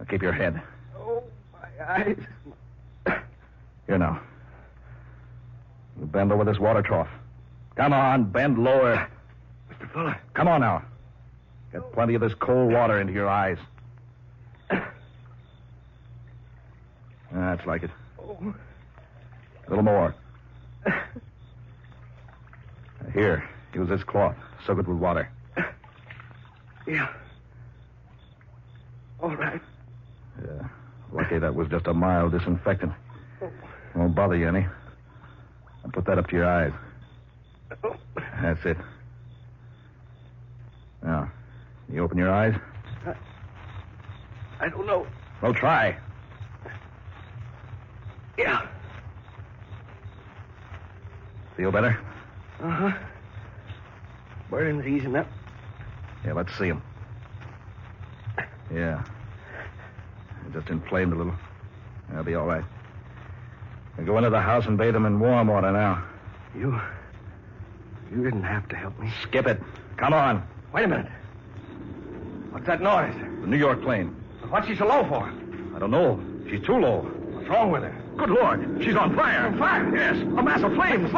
Now keep your head. Oh, my eyes. Here now. You bend over this water trough. Come on, bend lower. Mr. Fuller. Come on now. Get plenty of this cold water into your eyes. That's like it. Oh. A little more. Here, use this cloth. Soak it with water. Yeah. All right. Yeah. Lucky that was just a mild disinfectant. Won't bother you any. I'll put that up to your eyes. Oh. That's it. Now, you open your eyes? I don't know. Well, try. Yeah. Feel better? Uh-huh. Burning's easing up. Yeah, let's see him. Yeah. It just inflamed a little. That'll be all right. Now go into the house and bathe him in warm water now. You didn't have to help me. Skip it. Come on. Wait a minute. What's that noise? The New York plane. What's she so low for? I don't know. She's too low. What's wrong with her? Good Lord. She's on fire. On fire? Yes. A mass of flames.